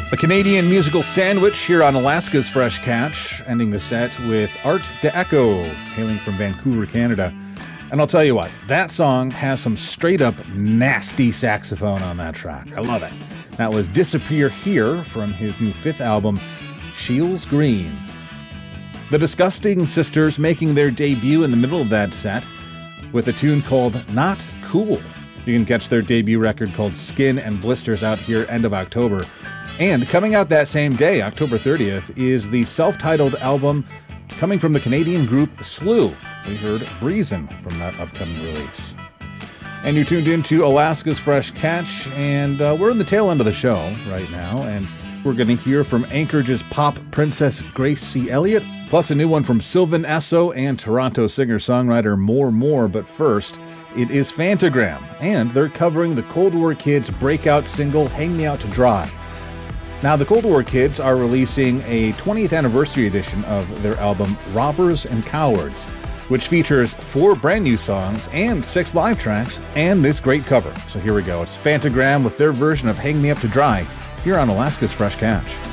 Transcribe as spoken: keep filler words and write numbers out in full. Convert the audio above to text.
A Canadian musical sandwich here on Alaska's Fresh Catch, ending the set with Art Deco, hailing from Vancouver, Canada. And I'll tell you what, that song has some straight-up nasty saxophone on that track. I love it. That was Disappear Here from his new fifth album, Shields Green. The Disgusting Sisters making their debut in the middle of that set with a tune called Not Cool. You can catch their debut record called Skin and Blisters out here end of October. And coming out that same day, October thirtieth, is the self-titled album coming from the Canadian group Slew. We heard Breezin' from that upcoming release. And you're tuned into Alaska's Fresh Catch, and uh, we're in the tail end of the show right now, and we're going to hear from Anchorage's pop princess Grace C. Elliott, plus a new one from Sylvan Esso and Toronto singer-songwriter More More. But first, it is Fantagram, and they're covering the Cold War Kids' breakout single, Hang Me Out to Dry. Now, the Cold War Kids are releasing a twentieth anniversary edition of their album Robbers and Cowards, which features four brand new songs and six live tracks and this great cover. So here we go. It's Fantagram with their version of Hang Me Up to Dry here on Alaska's Fresh Catch.